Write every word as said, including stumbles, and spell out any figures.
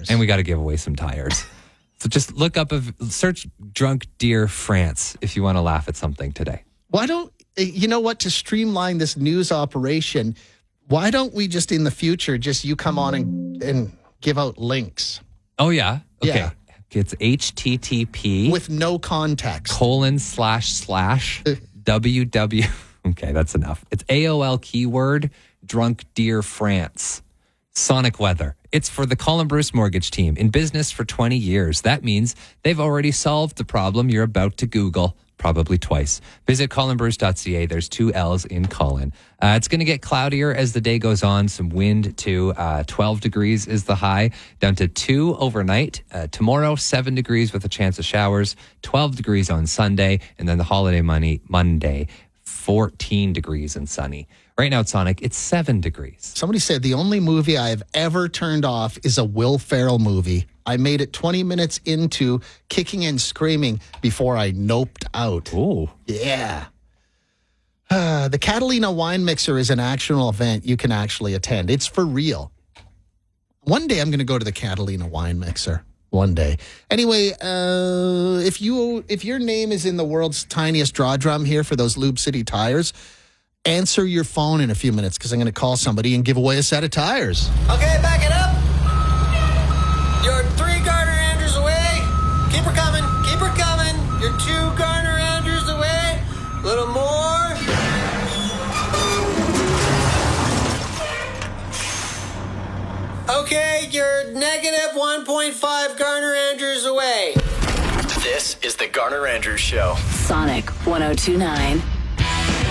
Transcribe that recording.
tires. And we got to give away some tires. So just look up, a, search Drunk Deer France if you want to laugh at something today. Why don't, you know what, to streamline this news operation, why don't we just in the future, just you come on and, and give out links? Oh, yeah? Okay. Yeah. It's H T T P. With no context. Colon slash slash W W. Okay, that's enough. It's A O L keyword, Drunk Deer France. Sonic weather. It's for the Colin Bruce Mortgage Team, in business for twenty years. That means they've already solved the problem you're about to Google, probably twice. Visit colin bruce dot c a. There's two L's in Colin. Uh, it's going to get cloudier as the day goes on. Some wind to uh, twelve degrees is the high, down to two overnight. Uh, tomorrow, seven degrees with a chance of showers, twelve degrees on Sunday, and then the holiday money, Monday, fourteen degrees and sunny. Right now at Sonic, it's seven degrees. Somebody said the only movie I have ever turned off is a Will Ferrell movie. I made it twenty minutes into kicking and screaming before I noped out. Ooh. Yeah. Uh, the Catalina Wine Mixer is an actual event you can actually attend. It's for real. One day I'm going to go to the Catalina Wine Mixer. One day. Anyway, uh, if you if your name is in the world's tiniest draw drum here for those Lube City tires, answer your phone in a few minutes because I'm going to call somebody and give away a set of tires. Okay, back it up. You're three Garner Andrews away. Keep her coming. Keep her coming. You're two Garner Andrews away. A little more. Okay, you're negative one point five Garner Andrews away. This is the Garner Andrews Show. Sonic one oh two point nine.